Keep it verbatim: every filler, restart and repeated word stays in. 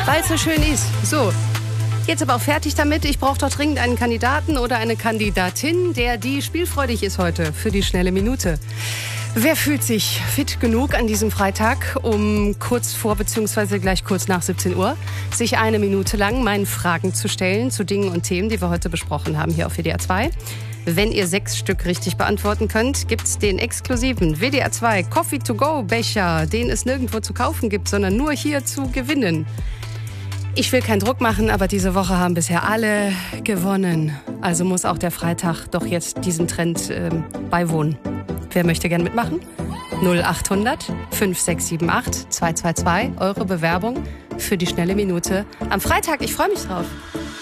Weil es so schön ist. So, jetzt aber auch fertig damit. Ich brauche doch dringend einen Kandidaten oder eine Kandidatin, der die spielfreudig ist heute für die schnelle Minute. Wer fühlt sich fit genug an diesem Freitag, um kurz vor bzw. gleich kurz nach siebzehn Uhr sich eine Minute lang meinen Fragen zu stellen zu Dingen und Themen, die wir heute besprochen haben hier auf W D R zwei? Wenn ihr sechs Stück richtig beantworten könnt, gibt's den exklusiven W D R zwei Coffee to go Becher, den es nirgendwo zu kaufen gibt, sondern nur hier zu gewinnen. Ich will keinen Druck machen, aber diese Woche haben bisher alle gewonnen. Also muss auch der Freitag doch jetzt diesem Trend äh, beiwohnen. Wer möchte gern mitmachen? null acht hundert fünf sechs sieben acht zwei zwei zwei, eure Bewerbung für die schnelle Minute am Freitag. Ich freue mich drauf.